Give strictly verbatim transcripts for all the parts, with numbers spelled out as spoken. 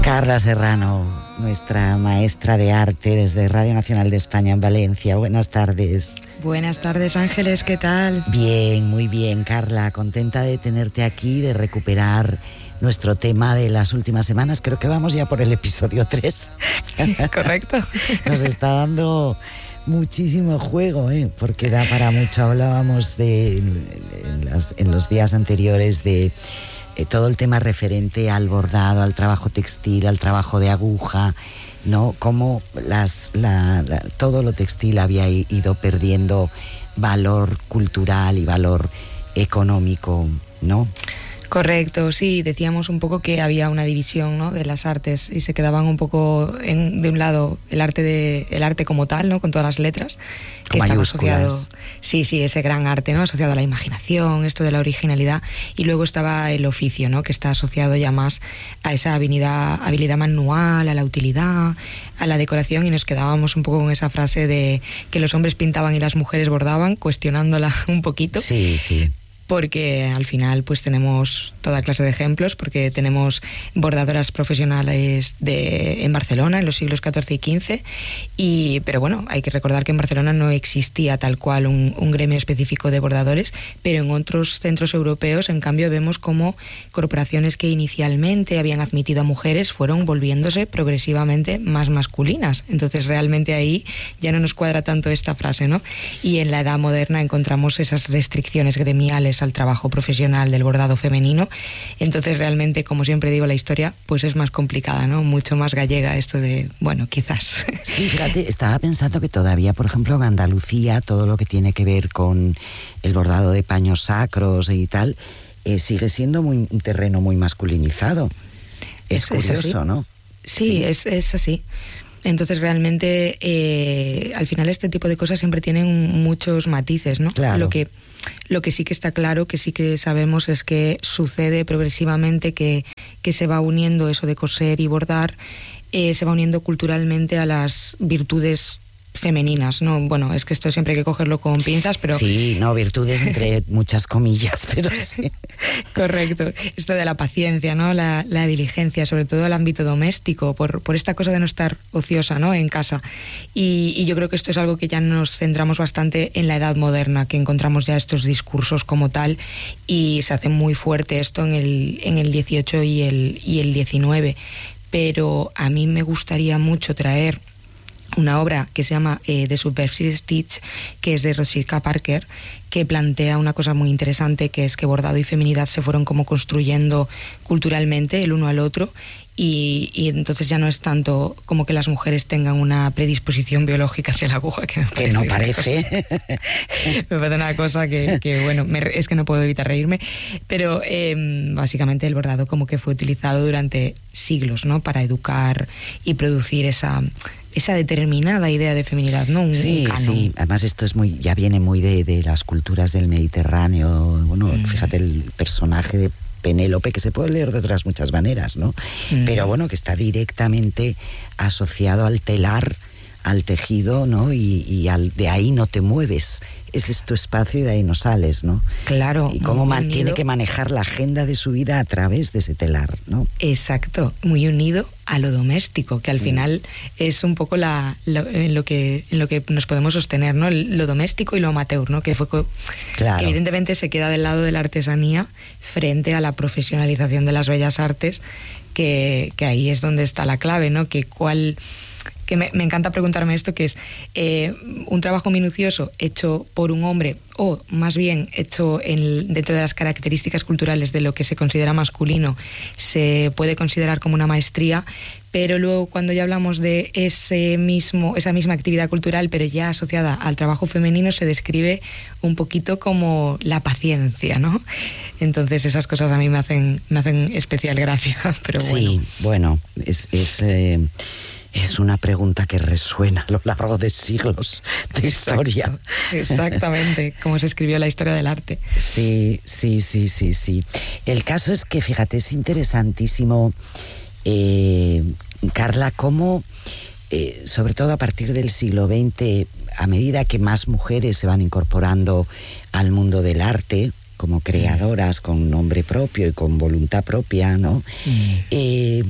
Carla Serrano, nuestra maestra de arte desde Radio Nacional de España en Valencia. Buenas tardes. Buenas tardes, Ángeles, ¿qué tal? Bien, muy bien, Carla. Contenta de tenerte aquí, de recuperar nuestro tema de las últimas semanas. Creo que vamos ya por el episodio tres. Correcto. Nos está dando muchísimo juego, ¿eh? Porque da para mucho. Hablábamos de, en, las, en los días anteriores de eh, todo el tema referente al bordado, al trabajo textil, al trabajo de aguja, ¿no? Cómo las, la, la, todo lo textil había ido perdiendo valor cultural y valor económico, ¿no? Correcto, sí, decíamos un poco que había una división, ¿no?, de las artes y se quedaban un poco en, de un lado el arte de el arte como tal, ¿no?, con todas las letras, que con estaba mayúsculas. asociado, sí, sí, ese gran arte, ¿no?, asociado a la imaginación, esto de la originalidad, y luego estaba el oficio, ¿no?, que está asociado ya más a esa habilidad, habilidad manual, a la utilidad, a la decoración, y nos quedábamos un poco con esa frase de que los hombres pintaban y las mujeres bordaban, cuestionándola un poquito. Sí, sí. Porque al final pues tenemos toda clase de ejemplos, porque tenemos bordadoras profesionales de, en Barcelona en los siglos catorce y quince, y, pero bueno, hay que recordar que en Barcelona no existía tal cual un, un gremio específico de bordadores, pero en otros centros europeos en cambio vemos como corporaciones que inicialmente habían admitido a mujeres fueron volviéndose progresivamente más masculinas. Entonces realmente ahí ya no nos cuadra tanto esta frase, ¿no? Y en la edad moderna encontramos esas restricciones gremiales al trabajo profesional del bordado femenino. Entonces realmente, como siempre digo, la historia pues es más complicada, ¿no? Mucho más gallega esto de, bueno, quizás. Sí, fíjate, estaba pensando que todavía, por ejemplo, en Andalucía, todo lo que tiene que ver con el bordado de paños sacros y tal, eh, sigue siendo muy, un terreno muy masculinizado. Es, es curioso, es ¿no? Sí, sí. Es, es así. Entonces realmente eh, al final este tipo de cosas siempre tienen muchos matices, ¿no? Claro. Lo que, lo que sí que está claro, que sí que sabemos, es que sucede progresivamente que, que se va uniendo eso de coser y bordar, eh, se va uniendo culturalmente a las virtudes femeninas, ¿no? Bueno, es que esto siempre hay que cogerlo con pinzas, pero... Sí, no, virtudes entre muchas comillas, pero sí. Correcto. Esto de la paciencia, ¿no? La, la diligencia, sobre todo el ámbito doméstico, por, por esta cosa de no estar ociosa, ¿no?, en casa. Y, y yo creo que esto es algo que ya nos centramos bastante en la edad moderna, que encontramos ya estos discursos como tal, y se hace muy fuerte esto en el, en el dieciocho y el, y el diecinueve. Pero a mí me gustaría mucho traer una obra que se llama eh, The Subversive Stitch, que es de Rosika Parker, que plantea una cosa muy interesante, que es que bordado y feminidad se fueron como construyendo culturalmente el uno al otro, y, y entonces ya no es tanto como que las mujeres tengan una predisposición biológica hacia la aguja, que, me que no parece. Cosa, me parece una cosa que, que bueno, me, es que no puedo evitar reírme, pero eh, básicamente el bordado como que fue utilizado durante siglos, ¿no?, para educar y producir esa... esa determinada idea de feminidad, ¿no? Un, sí, un canon. Sí, además esto es muy, ya viene muy de, de las culturas del Mediterráneo. Bueno, mm. fíjate el personaje de Penélope, que se puede leer de otras muchas maneras, ¿no? Mm. Pero bueno, que está directamente asociado al telar, al tejido, ¿no? Y, y al, de ahí no te mueves. Ese es tu espacio y de ahí no sales, ¿no? Claro. Y cómo man, tiene que manejar la agenda de su vida a través de ese telar, ¿no? Exacto, muy unido a lo doméstico, que al mm. final es un poco la, lo, en, lo que, en lo que nos podemos sostener, ¿no? Lo doméstico y lo amateur, ¿no? Que fue claro. que evidentemente se queda del lado de la artesanía frente a la profesionalización de las bellas artes, que, que ahí es donde está la clave, ¿no? Que cuál... que me, me encanta preguntarme esto, que es eh, un trabajo minucioso hecho por un hombre, o más bien hecho en, dentro de las características culturales de lo que se considera masculino, se puede considerar como una maestría, pero luego cuando ya hablamos de ese mismo, esa misma actividad cultural, pero ya asociada al trabajo femenino, se describe un poquito como la paciencia, ¿no? Entonces esas cosas a mí me hacen, me hacen especial gracia, pero bueno. Sí, bueno, es... es eh... Es una pregunta que resuena a lo largo de siglos de historia. Exacto, exactamente, como se escribió la historia del arte. Sí, sí, sí, sí, sí. El caso es que, fíjate, es interesantísimo, eh, Carla, cómo, eh, sobre todo a partir del siglo veinte, a medida que más mujeres se van incorporando al mundo del arte, como creadoras, con nombre propio y con voluntad propia, ¿no? Mm. Eh,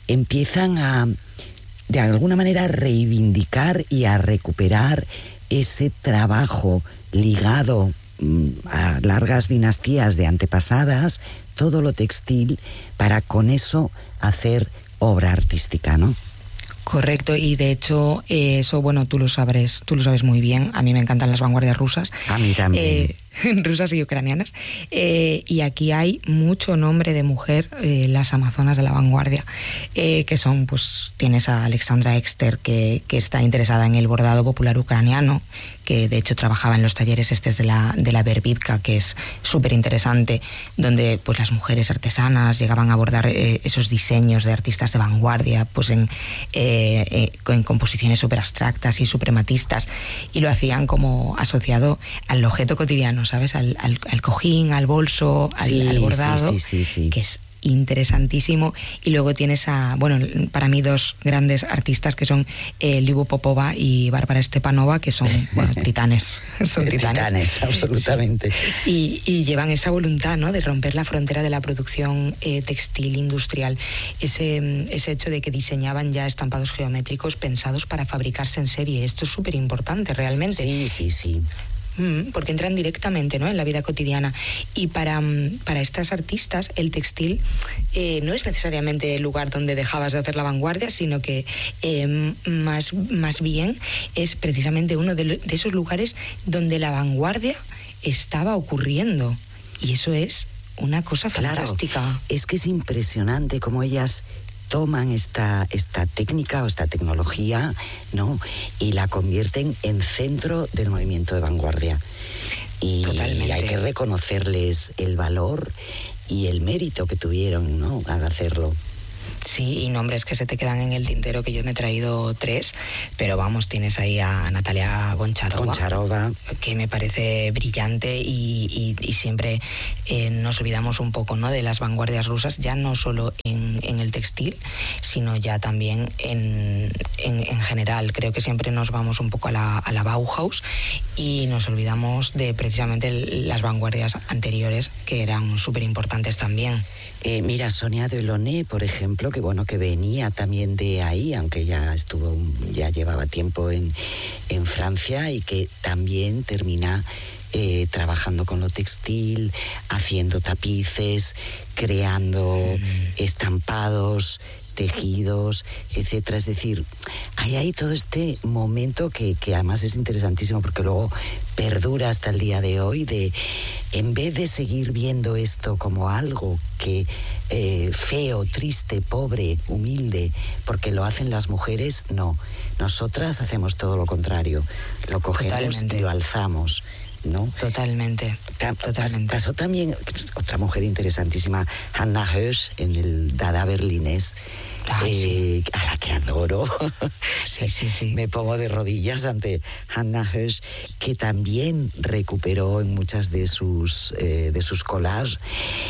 empiezan a, de alguna manera, a reivindicar y a recuperar ese trabajo ligado mmm, a largas dinastías de antepasadas, todo lo textil, para con eso hacer obra artística, ¿no? Correcto, y de hecho eh, eso, bueno, tú lo sabes, tú lo sabes muy bien. A mí me encantan las vanguardias rusas. A mí también. Eh, rusas y ucranianas. Eh, y aquí hay mucho nombre de mujer, eh, las amazonas de la vanguardia, eh, que son, pues, tienes a Alexandra Exter, que, que está interesada en el bordado popular ucraniano, que de hecho trabajaba en los talleres estos de la, de la Verbivka, que es súper interesante, donde pues las mujeres artesanas llegaban a bordar eh, esos diseños de artistas de vanguardia, pues en, eh, eh, en composiciones súper abstractas y suprematistas, y lo hacían como asociado al objeto cotidiano, ¿sabes? Al, al, al cojín, al bolso, al, sí, al bordado, sí, sí, sí, sí. que es interesantísimo. Y luego tienes a, bueno, para mí dos grandes artistas que son eh, Liuba Popova y Bárbara Stepanova, que son, bueno, titanes, son titanes. Titanes, absolutamente. Sí. Y, y llevan esa voluntad, ¿no?, de romper la frontera de la producción eh, textil industrial, ese, ese hecho de que diseñaban ya estampados geométricos pensados para fabricarse en serie. Esto es súper importante realmente. Sí, sí, sí. Porque entran directamente, ¿no?, en la vida cotidiana. Y para, para estas artistas el textil eh, no es necesariamente el lugar donde dejabas de hacer la vanguardia, sino que eh, más, más bien es precisamente uno de, lo, de esos lugares donde la vanguardia estaba ocurriendo. Y eso es una cosa fantástica. Claro, es que es impresionante cómo ellas toman esta, esta técnica o esta tecnología, ¿no?, y la convierten en centro del movimiento de vanguardia. Y Totalmente. Hay que reconocerles el valor y el mérito que tuvieron, ¿no?, al hacerlo. Sí, y nombres que se te quedan en el tintero, que yo me he traído tres, pero vamos, tienes ahí a Natalia Goncharova, Goncharova. que me parece brillante, y, y, y siempre eh, nos olvidamos un poco, ¿no?, de las vanguardias rusas, ya no solo en, en el textil, sino ya también en, en, en general. Creo que siempre nos vamos un poco a la, a la Bauhaus y nos olvidamos de precisamente las vanguardias anteriores, que eran súper importantes también. Eh, mira, Sonia Delaunay, por ejemplo, que bueno, que venía también de ahí, aunque ya estuvo, ya llevaba tiempo en, en Francia, y que también termina eh, trabajando con lo textil, haciendo tapices, creando mm. estampados, tejidos, etcétera. Es decir, hay ahí todo este momento que, que además es interesantísimo, porque luego perdura hasta el día de hoy, de, en vez de seguir viendo esto como algo que eh, feo, triste, pobre, humilde, porque lo hacen las mujeres, no. Nosotras hacemos todo lo contrario. Lo cogemos Totalmente. Y lo alzamos, ¿no? Totalmente. Totalmente. Pasó también otra mujer interesantísima, Hannah Hösch, en el Dada berlinés. Ay, eh, sí. A la que adoro. Sí, sí, sí. Me pongo de rodillas ante Hannah Hösch, que también recuperó en muchas de sus, eh, de sus collages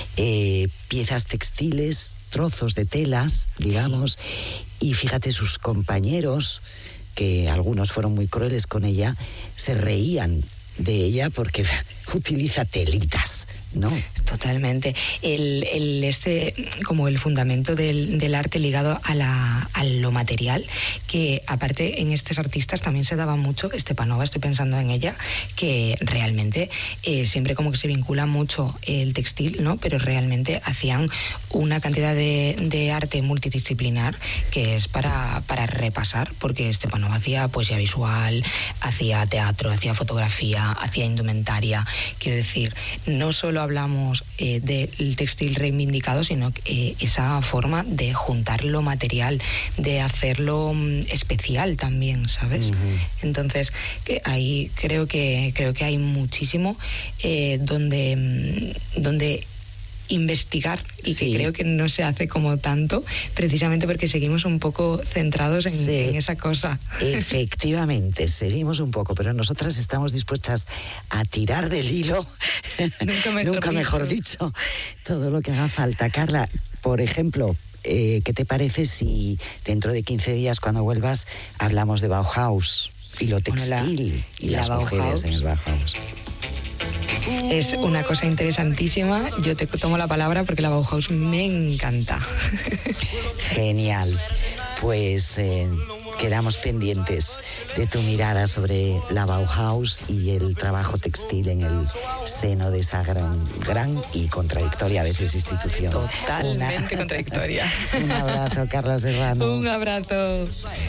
eh, piezas textiles, trozos de telas, digamos, sí. Y fíjate, sus compañeros, que algunos fueron muy crueles con ella, se reían de ella porque utiliza telitas, ¿no? Totalmente. El, el este, como el fundamento del, del arte ligado a, la, a lo material, que aparte en estos artistas también se daba mucho. Stepanova, estoy pensando en ella, que realmente eh, siempre como que se vincula mucho el textil, ¿no? Pero realmente hacían una cantidad de, de arte multidisciplinar que es para, para repasar, porque Stepanova hacía poesía visual, hacía teatro, hacía fotografía, hacía indumentaria. Quiero decir, no solo hablamos eh, del textil reivindicado, sino eh, esa forma de juntar lo material, de hacerlo um, especial también, ¿sabes? Uh-huh. Entonces, que ahí creo que creo que hay muchísimo eh, donde, donde investigar, y sí. que creo que no se hace como tanto, precisamente porque seguimos un poco centrados en, sí. en esa cosa. Efectivamente, seguimos un poco, pero nosotras estamos dispuestas a tirar del hilo, nunca mejor, nunca dicho. mejor dicho, todo lo que haga falta. Carla, por ejemplo, eh, ¿qué te parece si dentro de quince días, cuando vuelvas, hablamos de Bauhaus y lo textil, bueno, la, y las la mujeres Bauhaus. en el Bauhaus? Es una cosa interesantísima. Yo te tomo la palabra porque la Bauhaus me encanta. Genial. Pues eh, quedamos pendientes de tu mirada sobre la Bauhaus y el trabajo textil en el seno de esa gran, gran y contradictoria a veces institución. Totalmente Una... contradictoria. Un abrazo, Carla Serrano. Un abrazo.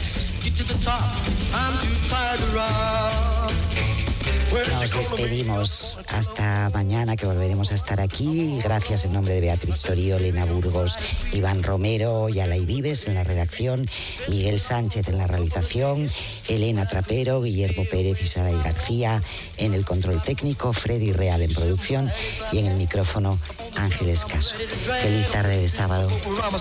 Nos despedimos hasta mañana, que volveremos a estar aquí. Gracias en nombre de Beatriz Torío, Elena Burgos, Iván Romero y Alay Vives en la redacción, Miguel Sánchez en la realización, Elena Trapero, Guillermo Pérez y Saray García en el control técnico, Freddy Real en producción y en el micrófono Ángeles Caso. Feliz tarde de sábado.